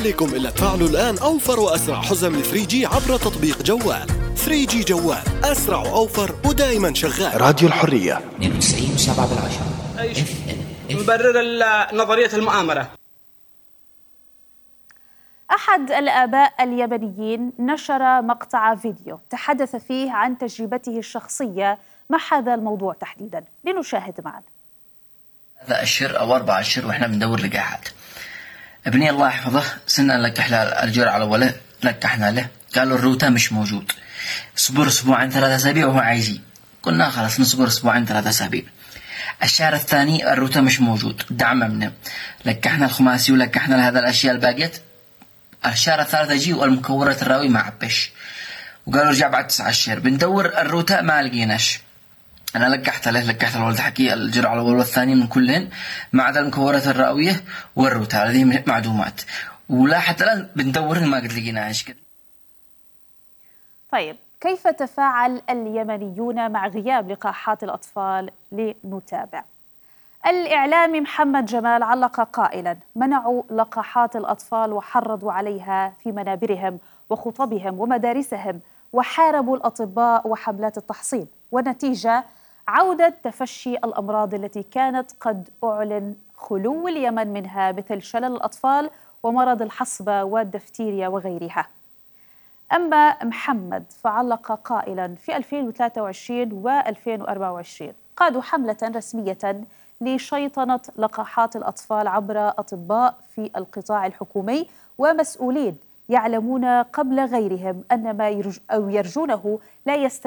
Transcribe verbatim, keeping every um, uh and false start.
عليكم إلا تفعلوا الآن أوفر وأسرع حزم ثري جي عبر تطبيق جوال. ثري جي جوال أسرع وأوفر ودائما شغال. راديو الحرية اثنين وتسعين وسبعة بالعشرة. مبرر نظرية المؤامرة. أحد الآباء اليمنيين نشر مقطع فيديو تحدث فيه عن تجربته الشخصية مع هذا الموضوع تحديدا. لنشاهد معا. هذا أشهر أو أربع أشهر وإحنا بندور لقاحات. ابني الله يحفظه سنة نلقح له الجرعة الأولى، لقحنا له قالوا الروتا مش موجود، صبر أسبوعين ثلاثة أسابيع وهو عايزي. قلنا خلاص نصبر أسبوعين ثلاثة أسابيع. الشهر الثاني الروتا مش موجود، دعمنا لقحنا الخماسي ولقحنا لهذا الأشياء الباقية. الشهر الثالث جي والمكورات الراوي ما عبش، وقالوا رجع بعد تسعة أشهر بندور الروتا ما لقيناش. أنا لقحت له لقحت الولد حكي الجرعة الأول والثانية من كلهن ما عدا المكورات الرئوية والروتا هذه معدومات، ولا حتى الآن بندورهن ما قد لقيناش كده. طيب كيف تفاعل اليمنيون مع غياب لقاحات الأطفال؟ لنتابع. الإعلامي محمد جمال علق قائلا: منعوا لقاحات الأطفال وحرضوا عليها في منابرهم وخطبهم ومدارسهم، وحاربوا الأطباء وحملات التحصين، والنتيجة عودة تفشي الأمراض التي كانت قد أعلن خلو اليمن منها، مثل شلل الأطفال ومرض الحصبة والدفتيريا وغيرها. أما محمد فعلق قائلا: في ألفين وثلاثة وعشرين وألفين وأربعة وعشرين قادوا حملة رسمية لشيطنة لقاحات الأطفال عبر أطباء في القطاع الحكومي ومسؤولين يعلمون قبل غيرهم أن ما يرج أو يرجونه لا يست